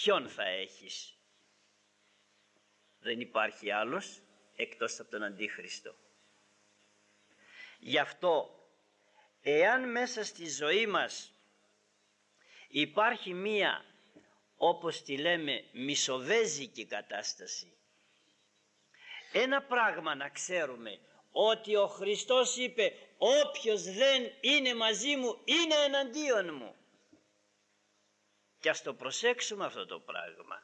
ποιον θα έχεις? Δεν υπάρχει άλλος εκτός από τον Αντίχριστο. Γι' αυτό, εάν μέσα στη ζωή μας υπάρχει μία, όπως τη λέμε, μισοβέζικη κατάσταση, ένα πράγμα να ξέρουμε, ότι ο Χριστός είπε όποιος δεν είναι μαζί μου είναι εναντίον μου. Και ας το προσέξουμε αυτό το πράγμα.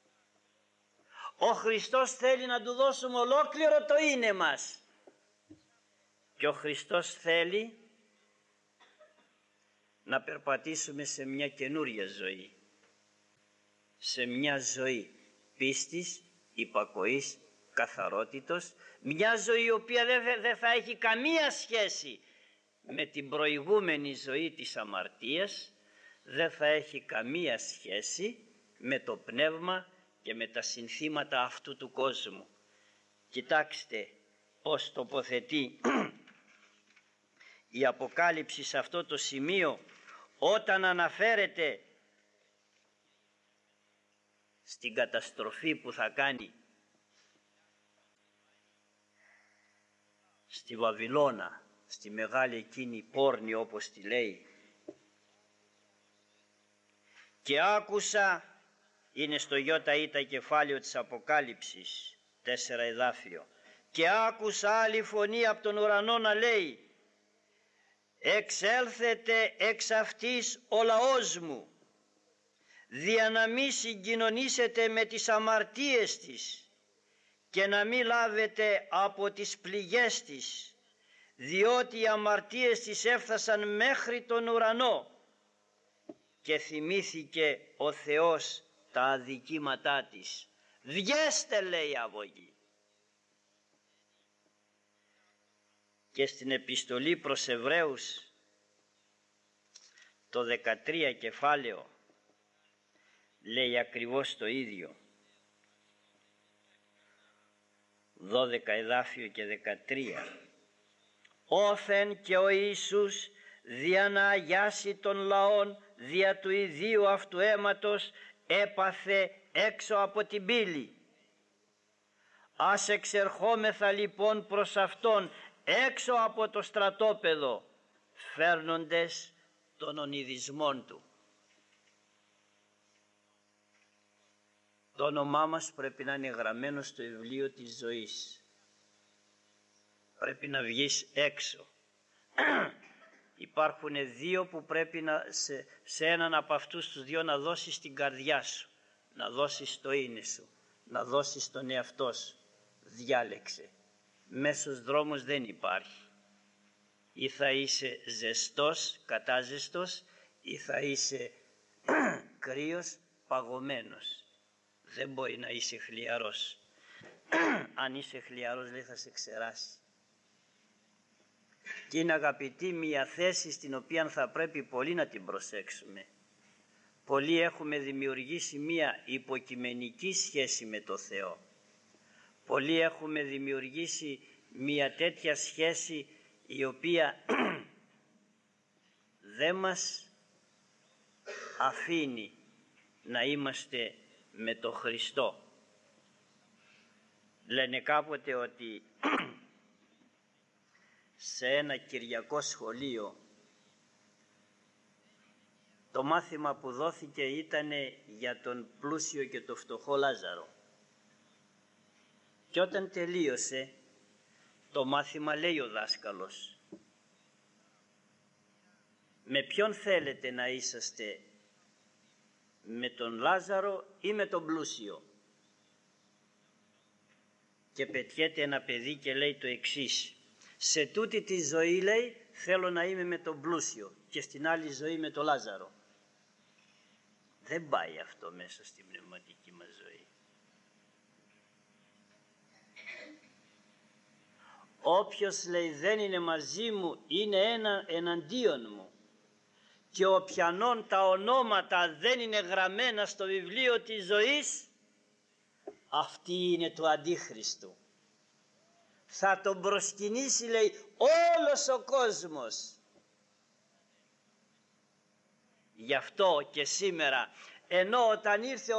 Ο Χριστός θέλει να του δώσουμε ολόκληρο το είναι μας. Και ο Χριστός θέλει να περπατήσουμε σε μια καινούρια ζωή. Σε μια ζωή πίστης, υπακοής, καθαρότητος. Μια ζωή η οποία δεν θα έχει καμία σχέση με την προηγούμενη ζωή της αμαρτίας. Δεν θα έχει καμία σχέση με το πνεύμα και με τα συνθήματα αυτού του κόσμου. Κοιτάξτε πώς τοποθετεί η Αποκάλυψη σε αυτό το σημείο όταν αναφέρεται στην καταστροφή που θα κάνει στη Βαβυλώνα, στη μεγάλη εκείνη πόρνη όπως τη λέει. Και άκουσα, είναι στο ΙΙ κεφάλαιο της Αποκάλυψης, 4 εδάφιο, και άκουσα άλλη φωνή από τον ουρανό να λέει, εξέλθετε εξ αυτής ο λαός μου, δια να μη συγκοινωνήσετε με τις αμαρτίες της και να μη λάβετε από τις πληγές της, διότι οι αμαρτίες της έφτασαν μέχρι τον ουρανό και θυμήθηκε ο Θεός τα αδικήματά της. Βγέστε, λέει, από εκεί. Και στην επιστολή προς Εβραίους το 13 κεφάλαιο λέει ακριβώς το ίδιο. 12 εδάφιο και 13. Όθεν και ο Ιησούς δια να αγιάσει των λαών δια του ιδίου αυτού αίματος έπαθε έξω από την πύλη. Ας εξερχόμεθα λοιπόν προς Αυτόν έξω από το στρατόπεδο, φέρνοντες των ονειδισμών Του. Το όνομά μας πρέπει να είναι γραμμένο στο βιβλίο της ζωής. Πρέπει να βγεις έξω. Υπάρχουν δύο που πρέπει σε έναν από αυτούς τους δύο να δώσεις την καρδιά σου, να δώσεις το είναι σου, να δώσεις τον εαυτό σου. Διάλεξε. Μέσος δρόμος δεν υπάρχει. Ή θα είσαι ζεστός, κατάζεστος, ή θα είσαι κρύος, παγωμένος. Δεν μπορεί να είσαι χλιαρός. Αν είσαι χλιαρός, λέει, θα σε ξεράσει. Και είναι, αγαπητοί, μια θέση στην οποία θα πρέπει πολύ να την προσέξουμε. Πολλοί έχουμε δημιουργήσει μια υποκειμενική σχέση με το Θεό. Πολλοί έχουμε δημιουργήσει μια τέτοια σχέση η οποία δεν μας αφήνει να είμαστε με το Χριστό. Λένε κάποτε ότι σε ένα κυριακό σχολείο το μάθημα που δόθηκε ήταν για τον πλούσιο και τον φτωχό Λάζαρο. Και όταν τελείωσε το μάθημα, λέει ο δάσκαλος, με ποιον θέλετε να είσαστε, με τον Λάζαρο ή με τον πλούσιο? Και πετιέται ένα παιδί και λέει το εξής, σε τούτη τη ζωή, λέει, θέλω να είμαι με τον πλούσιο και στην άλλη ζωή με τον Λάζαρο. Δεν πάει αυτό μέσα στην πνευματική μας ζωή. Όποιος, λέει, δεν είναι μαζί μου είναι εναντίον μου, και όποιανόν τα ονόματα δεν είναι γραμμένα στο βιβλίο της ζωής, αυτή είναι του Αντίχριστου. Θα τον προσκυνήσει, λέει, όλος ο κόσμος. Γι' αυτό και σήμερα, ενώ όταν ήρθε